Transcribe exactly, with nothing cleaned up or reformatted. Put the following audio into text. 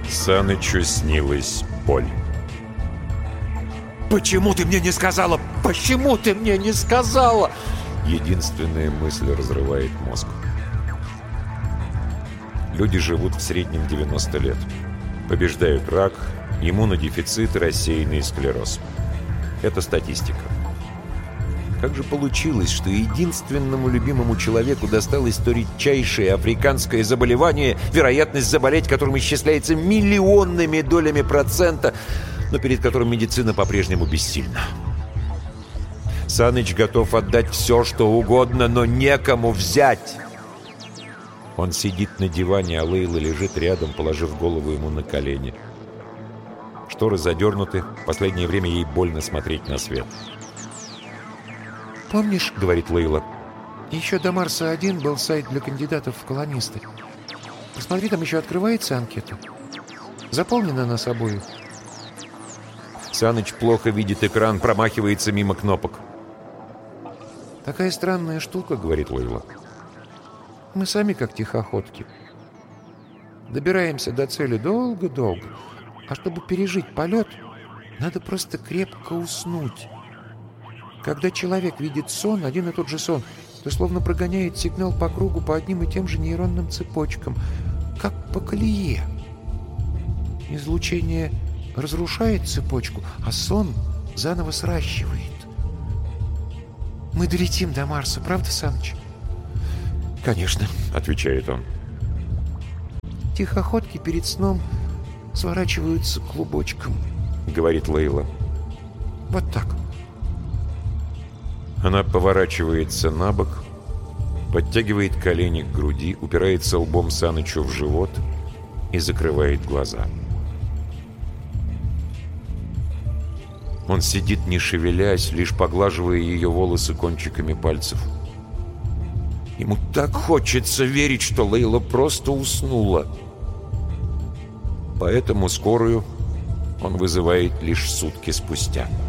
Санычу снилась боль. «Почему ты мне не сказала? Почему ты мне не сказала?» Единственная мысль разрывает мозг. Люди живут в среднем девяносто лет. Побеждают рак, иммунодефицит и рассеянный склероз. Это статистика. Как же получилось, что единственному любимому человеку досталось то редчайшее африканское заболевание, вероятность заболеть которым исчисляется миллионными долями процента, но перед которым медицина по-прежнему бессильна? Саныч готов отдать все, что угодно, но некому взять. Он сидит на диване, а Лейла лежит рядом, положив голову ему на колени. Шторы задернуты, в последнее время ей больно смотреть на свет. «Помнишь, — говорит Лейла, — еще до Марса один был сайт для кандидатов в колонисты. Посмотри, там еще открывается анкета. Заполнена нас обоих». Саныч плохо видит экран, промахивается мимо кнопок. «Такая странная штука, — говорит Лейла. Мы сами как тихоходки. Добираемся до цели долго-долго, а чтобы пережить полет, надо просто крепко уснуть. Когда человек видит сон, один и тот же сон, то словно прогоняет сигнал по кругу по одним и тем же нейронным цепочкам, как по колее. Излучение разрушает цепочку, а сон заново сращивает. Мы долетим до Марса, правда, Саныч?» «Конечно», — отвечает он. «Тихоходки перед сном сворачиваются клубочком», — говорит Лейла. «Вот так». Она поворачивается на бок, подтягивает колени к груди, упирается лбом Санычу в живот и закрывает глаза. Он сидит, не шевелясь, лишь поглаживая ее волосы кончиками пальцев. Ему так хочется верить, что Лейла просто уснула. Поэтому скорую он вызывает лишь сутки спустя.